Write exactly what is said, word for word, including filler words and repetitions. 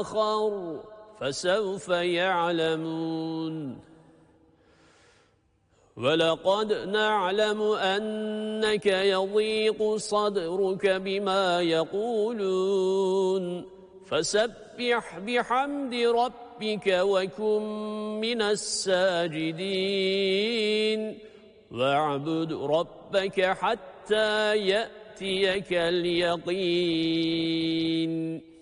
آخر فسوف يعلمون ولقد نعلم أنك يضيق صدرك بما يقولون فسبح بحمد ربك وكن من الساجدين واعبد ربك حتى يأتيك اليقين